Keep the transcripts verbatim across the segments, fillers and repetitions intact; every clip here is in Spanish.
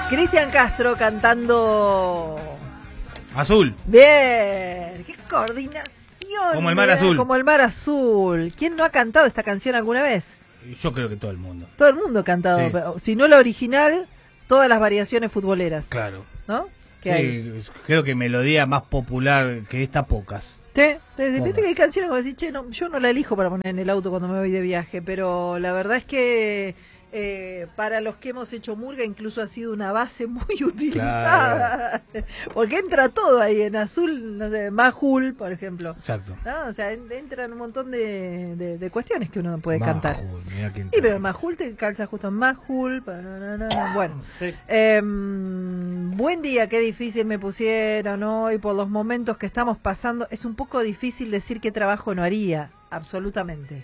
Cristian Castro cantando Azul. Bien, qué coordinación. Como el mar azul. Como el mar azul. ¿Quién no ha cantado esta canción alguna vez? Yo creo que todo el mundo. Todo el mundo ha cantado, Sí. pero si no la original, todas las variaciones futboleras. Claro. ¿No? ¿Qué Sí, hay? creo que melodía más popular que esta, pocas. Sí, viste que hay canciones como decir, che, no, yo no la elijo para poner en el auto cuando me voy de viaje, pero la verdad es que eh, para los que hemos hecho murga incluso ha sido una base muy utilizada. Claro. Porque entra todo ahí en azul, no sé, Majul, por ejemplo. Exacto. ¿No? O sea, en, entran un montón de, de, de cuestiones que uno puede Majul, cantar. Mira quién Sí, pero el Majul te calza justo en Majul. Bueno, sí. eh, buen día, qué difícil me pusieron hoy por los momentos que estamos pasando. Es un poco difícil decir qué trabajo no haría, absolutamente.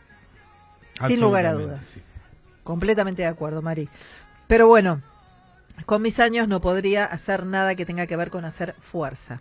Sin lugar a dudas. Sí. Completamente de acuerdo, Mari. Pero bueno, con mis años no podría hacer nada que tenga que ver con hacer fuerza.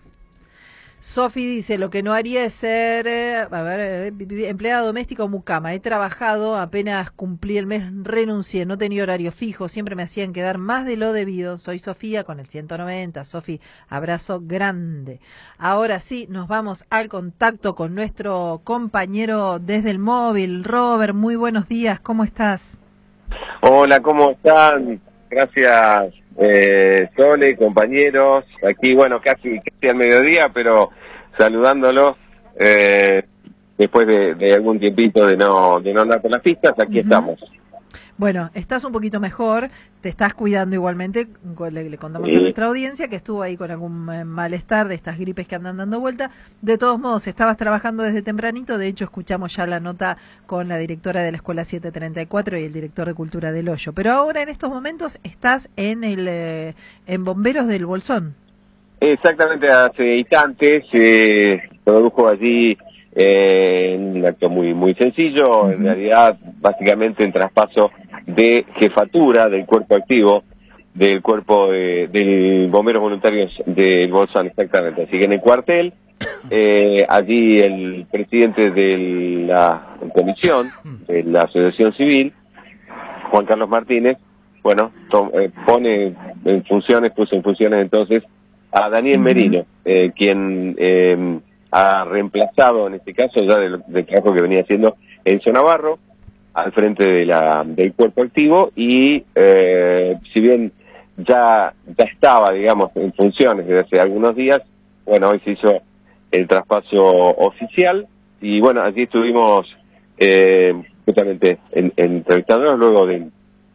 Sofi dice, lo que no haría es ser, eh, a ver, eh, empleada doméstica o mucama. He trabajado, apenas cumplí el mes, renuncié, no tenía horario fijo, siempre me hacían quedar más de lo debido. Soy Sofía con el ciento noventa. Sofi, abrazo grande. Ahora sí, nos vamos al contacto con nuestro compañero desde el móvil. Robert, muy buenos días, ¿cómo estás? Hola, ¿cómo están? Gracias, eh, Sole, compañeros. Aquí, bueno, casi, casi al mediodía, pero saludándolos eh, después de, de algún tiempito de no de no andar por las pistas, aquí uh-huh. estamos. Bueno, estás un poquito mejor, te estás cuidando igualmente, le, le contamos sí. a nuestra audiencia que estuvo ahí con algún eh, malestar de estas gripes que andan dando vuelta. De todos modos, estabas trabajando desde tempranito, de hecho escuchamos ya la nota con la directora de la Escuela setecientos treinta y cuatro y el director de Cultura del Hoyo. Pero ahora en estos momentos estás en el eh, en Bomberos del Bolsón. Exactamente, hace instantes se eh, produjo allí eh, un acto muy muy sencillo, uh-huh. en realidad básicamente el traspaso de jefatura del cuerpo activo del cuerpo de, del bomberos voluntarios del Bolsón, exactamente. Así que en el cuartel, eh, allí el presidente de la comisión de la Asociación Civil, Juan Carlos Martínez, bueno, to, eh, pone en funciones, puso en funciones entonces a Daniel uh-huh. Merino, eh, quien eh, ha reemplazado en este caso ya del, del trabajo que venía haciendo Enzo Navarro al frente de la del cuerpo activo y eh, si bien ya ya estaba, digamos, en funciones desde hace algunos días, bueno, hoy se hizo el traspaso oficial y bueno, allí estuvimos eh, justamente en, en, entrevistándonos luego del,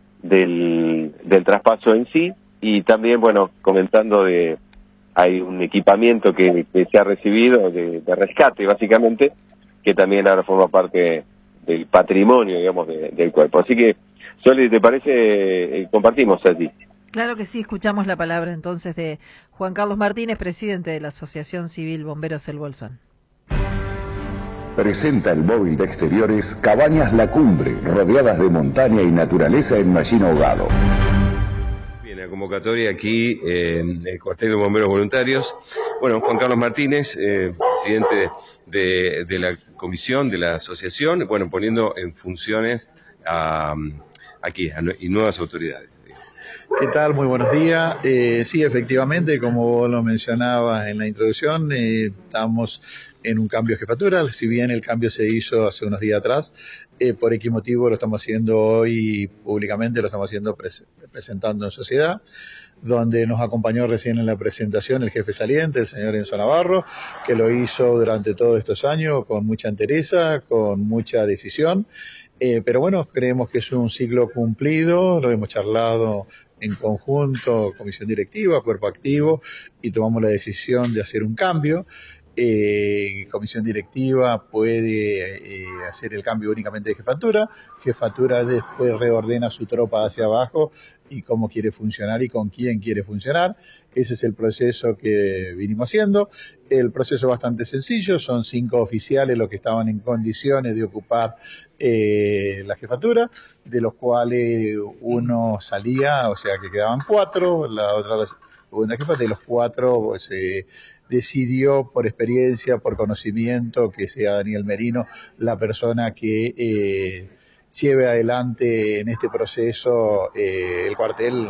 del, del traspaso en sí y también, bueno, comentando de hay un equipamiento que, que se ha recibido de, de rescate, básicamente, que también ahora forma parte del patrimonio, digamos, de, del cuerpo. Así que, Soli, ¿te parece? Eh, compartimos allí. Claro que sí, escuchamos la palabra entonces de Juan Carlos Martínez, presidente de la Asociación Civil Bomberos El Bolsón. Presenta el móvil de exteriores Cabañas La Cumbre, rodeadas de montaña y naturaleza en Machín Ahogado. La convocatoria aquí eh, en el cuartel de bomberos voluntarios. Bueno, Juan Carlos Martínez, eh, presidente de, de la comisión, de la asociación, bueno, poniendo en funciones a, aquí a, y nuevas autoridades. ¿Qué tal? Muy buenos días. Eh, sí, efectivamente, como vos lo mencionabas en la introducción, eh, estamos en un cambio de jefatura, si bien el cambio se hizo hace unos días atrás, eh, por X motivo lo estamos haciendo hoy públicamente, lo estamos haciendo pres presentando en sociedad, donde nos acompañó recién en la presentación el jefe saliente, el señor Enzo Navarro, que lo hizo durante todos estos años con mucha entereza, con mucha decisión, eh, pero bueno, creemos que es un ciclo cumplido, lo hemos charlado en conjunto, comisión directiva, cuerpo activo, y tomamos la decisión de hacer un cambio. Eh, comisión directiva puede eh, hacer el cambio únicamente de jefatura, jefatura después reordena su tropa hacia abajo y cómo quiere funcionar y con quién quiere funcionar. Ese es el proceso que vinimos haciendo. El proceso es bastante sencillo, son cinco oficiales los que estaban en condiciones de ocupar eh, la jefatura, de los cuales uno salía, o sea que quedaban cuatro, la otra la segunda jefa, de los cuatro pues, eh, decidió por experiencia, por conocimiento, que sea Daniel Merino la persona que eh, lleve adelante en este proceso eh, el cuartel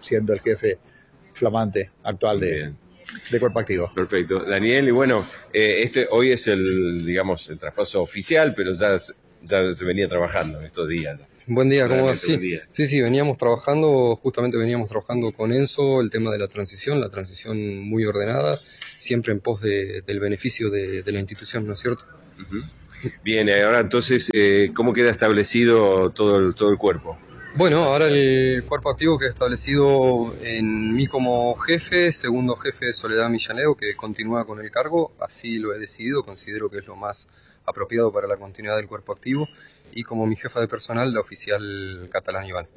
siendo el jefe flamante actual de, de Cuerpo Activo. Perfecto. Daniel, y bueno, eh, este hoy es el, digamos, el traspaso oficial, pero ya, ya se venía trabajando estos días. Buen día, ¿cómo vas? Sí, sí, sí, veníamos trabajando, justamente veníamos trabajando con Enzo el tema de la transición, la transición muy ordenada, siempre en pos de, del beneficio de, de la institución, ¿no es cierto? Uh-huh. Bien, ahora entonces, eh, ¿cómo queda establecido todo el, todo el cuerpo? Bueno, ahora el cuerpo activo queda establecido en mí como jefe, segundo jefe Soledad Millaneo, que continúa con el cargo, así lo he decidido, considero que es lo más apropiado para la continuidad del cuerpo activo, y como mi jefa de personal, la oficial Catalán Iván.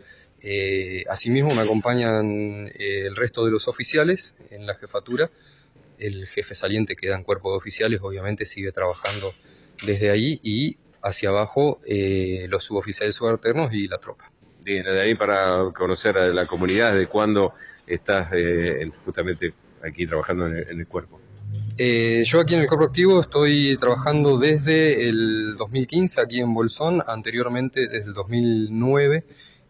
Eh, asimismo me acompañan eh, el resto de los oficiales en la jefatura, el jefe saliente queda en cuerpo de oficiales, obviamente sigue trabajando desde ahí, y hacia abajo eh, los suboficiales subalternos y la tropa. Bien, de ahí para conocer a la comunidad, ¿de cuándo estás eh, justamente aquí trabajando en el, en el cuerpo? Eh, yo aquí en el cuerpo activo estoy trabajando desde el dos mil quince aquí en Bolsón, anteriormente desde el dos mil nueve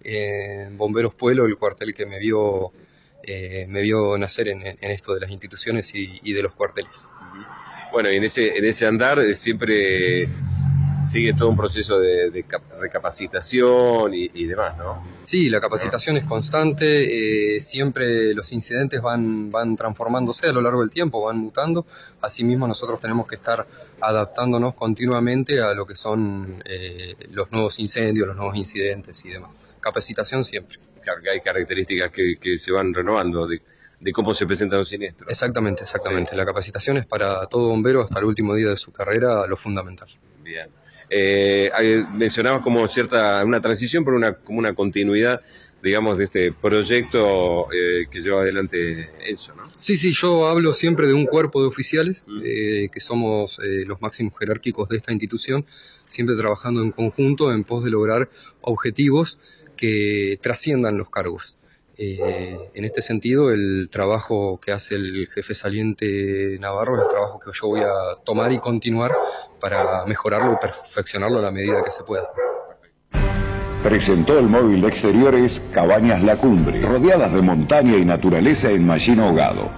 eh, en Bomberos Pueblo, el cuartel que me vio, eh, me vio nacer en, en esto de las instituciones y, y de los cuarteles. Bueno, y en ese, en ese andar eh, siempre sigue todo un proceso de, de recapacitación y, y demás, ¿no? Sí, la capacitación es constante, eh, siempre los incidentes van, van transformándose a lo largo del tiempo, van mutando, asimismo nosotros tenemos que estar adaptándonos continuamente a lo que son eh, los nuevos incendios, los nuevos incidentes y demás. Capacitación siempre. Hay características que, que se van renovando de, de cómo se presentan los siniestros. Exactamente, exactamente. Sí. La capacitación es para todo bombero hasta el último día de su carrera lo fundamental. Bien. Eh, mencionabas como cierta una transición, pero una, como una continuidad, digamos, de este proyecto eh, que lleva adelante Enzo, ¿no? Sí, sí, yo hablo siempre de un cuerpo de oficiales, mm. eh, que somos eh, los máximos jerárquicos de esta institución, siempre trabajando en conjunto en pos de lograr objetivos que trasciendan los cargos. Eh, en este sentido, el trabajo que hace el jefe saliente Navarro es el trabajo que yo voy a tomar y continuar para mejorarlo y perfeccionarlo a la medida que se pueda. Presentó el móvil de exteriores Cabañas La Cumbre, rodeadas de montaña y naturaleza en Mallín Ahogado.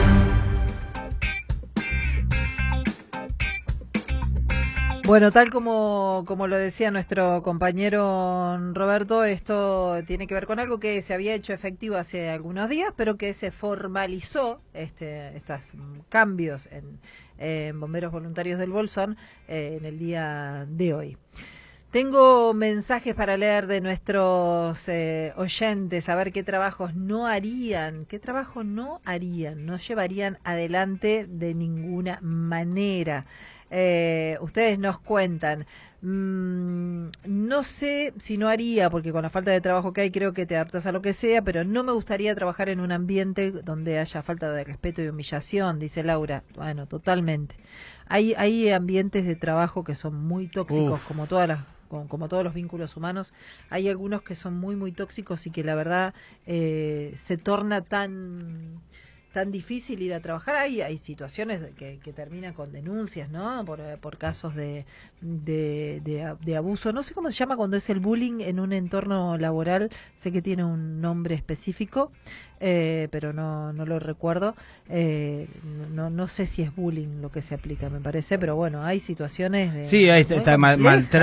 Bueno, tal como, como lo decía nuestro compañero Roberto, esto tiene que ver con algo que se había hecho efectivo hace algunos días, pero que se formalizó, este, estos cambios en, en Bomberos Voluntarios del Bolsón eh, en el día de hoy. Tengo mensajes para leer de nuestros eh, oyentes, a ver qué trabajos no harían, qué trabajos no harían, no llevarían adelante de ninguna manera. Eh, ustedes nos cuentan, mm, no sé si no haría, porque con la falta de trabajo que hay creo que te adaptas a lo que sea, pero no me gustaría trabajar en un ambiente donde haya falta de respeto y humillación, dice Laura. Bueno, totalmente. Hay, hay ambientes de trabajo que son muy tóxicos, Uf. como todas las Como, como todos los vínculos humanos. Hay algunos que son muy, muy tóxicos y que la verdad eh, se torna tan tan difícil ir a trabajar. Hay, hay situaciones que, que terminan con denuncias, ¿no? Por, por casos de, de, de, de abuso. No sé cómo se llama cuando es el bullying en un entorno laboral. Sé que tiene un nombre específico, eh, pero no, no lo recuerdo. Eh, no, no sé si es bullying lo que se aplica, me parece, pero bueno, hay situaciones de... Sí, ahí está mal,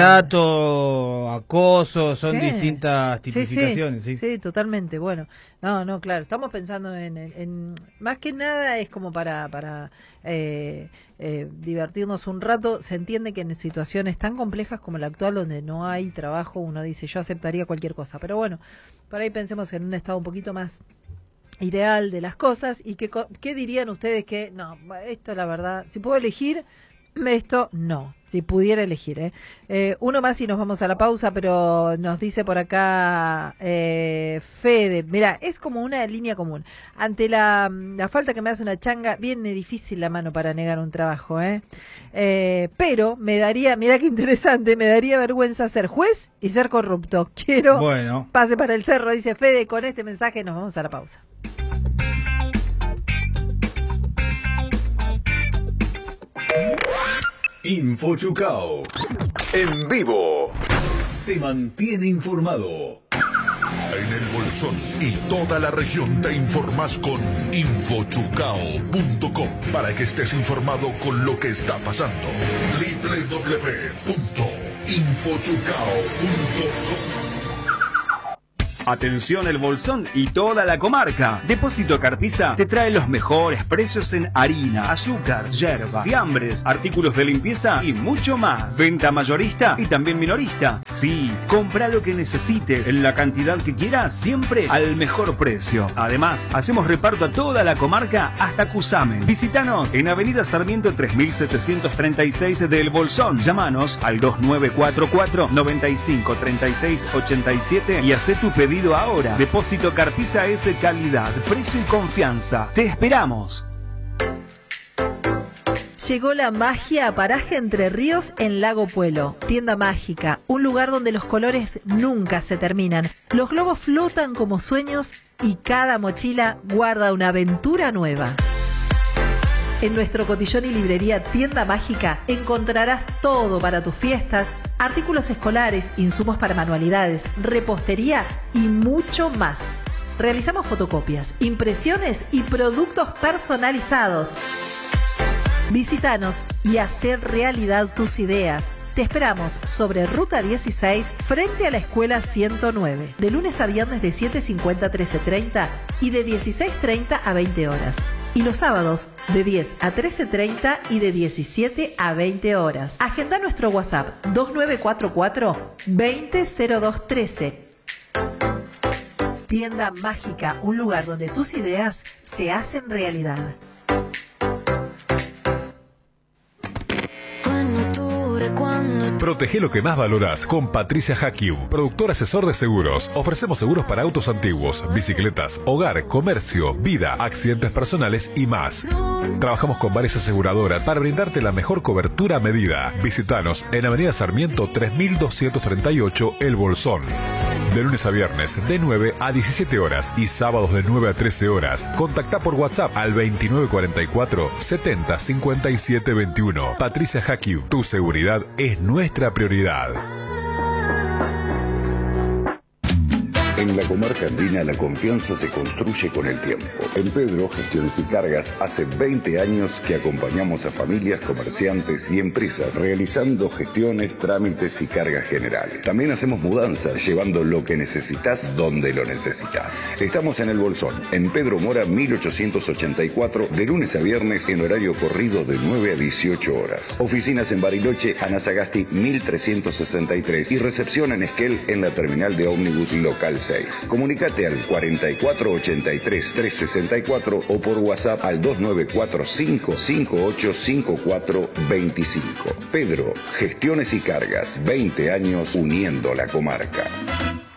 maltrato, acoso, son sí. distintas tipificaciones. Sí sí, sí, sí, totalmente. Bueno, no, no, claro, estamos pensando en... en, en más que nada es como para... para eh, eh, divertirnos un rato. Se entiende que en situaciones tan complejas como la actual, donde no hay trabajo, uno dice, yo aceptaría cualquier cosa. Pero bueno, por ahí pensemos en un estado un poquito más ideal de las cosas. ¿Y qué, qué dirían ustedes que, no, esto la verdad, si puedo elegir, esto no, si pudiera elegir, ¿eh? Eh, uno más y nos vamos a la pausa, pero nos dice por acá eh, Fede, mira, es como una línea común. Ante la, la falta que me hace una changa, viene difícil la mano para negar un trabajo, ¿eh? Eh, pero me daría, mira qué interesante, me daría vergüenza ser juez y ser corrupto. Quiero, bueno. Pase para el cerro, dice Fede. Con este mensaje nos vamos a la pausa. Info Chucao. En vivo. Te mantiene informado. En el Bolsón y toda la región te informás con infochucao punto com para que estés informado con lo que está pasando. doble u doble u doble u punto infochucao punto com. Atención El Bolsón y toda la comarca. Depósito Carpiza te trae los mejores precios en harina, azúcar, yerba, fiambres, artículos de limpieza y mucho más. Venta mayorista y también minorista. Sí, compra lo que necesites en la cantidad que quieras, siempre al mejor precio. Además, hacemos reparto a toda la comarca hasta Cusamen. Visítanos en Avenida Sarmiento tres mil setecientos treinta y seis de El Bolsón. Llámanos al dos nueve cuatro cuatro, nueve cinco, tres seis, ocho siete y haz tu pedido ahora. Depósito Carpiza es de calidad, precio y confianza. Te esperamos. Llegó la magia a Paraje Entre Ríos en Lago Puelo. Tienda mágica, un lugar donde los colores nunca se terminan. Los globos flotan como sueños y cada mochila guarda una aventura nueva. En nuestro cotillón y librería Tienda Mágica encontrarás todo para tus fiestas, artículos escolares, insumos para manualidades, repostería y mucho más. Realizamos fotocopias, impresiones y productos personalizados. Visítanos y hacer realidad tus ideas. Te esperamos sobre Ruta dieciséis, frente a la Escuela ciento nueve, de lunes a viernes de siete cincuenta a trece treinta y de dieciséis treinta a veinte horas. Y los sábados de diez a trece treinta y de diecisiete a veinte horas. Agenda nuestro WhatsApp dos nueve cuatro cuatro, veinte cero dos trece. Tienda Mágica, un lugar donde tus ideas se hacen realidad. Protege lo que más valoras con Patricia Hakium, productor asesor de seguros. Ofrecemos seguros para autos antiguos, bicicletas, hogar, comercio, vida, accidentes personales y más. Trabajamos con varias aseguradoras para brindarte la mejor cobertura a medida. Visítanos en Avenida Sarmiento tres mil doscientos treinta y ocho, El Bolsón. De lunes a viernes, de nueve a diecisiete horas y sábados de nueve a trece horas. Contacta por WhatsApp al veintinueve cuarenta y cuatro, setenta cincuenta y siete veintiuno. Patricia Hakium, tu seguridad es nuestra prioridad. En la comarca andina la confianza se construye con el tiempo. En Pedro Gestiones y Cargas hace veinte años que acompañamos a familias, comerciantes y empresas realizando gestiones, trámites y cargas generales. También hacemos mudanzas, llevando lo que necesitas donde lo necesitas. Estamos en El Bolsón, en Pedro Mora mil ochocientos ochenta y cuatro, de lunes a viernes en horario corrido de nueve a dieciocho horas. Oficinas en Bariloche, Ana Sagasti mil trescientos sesenta y tres y recepción en Esquel en la terminal de ómnibus local seis. Comunicate al cuarenta y cuatro ochenta y tres, trescientos sesenta y cuatro o por WhatsApp al dos nueve cuatro cinco cinco ocho cinco cuatro veinticinco. Pedro, Gestiones y Cargas, veinte años uniendo la comarca.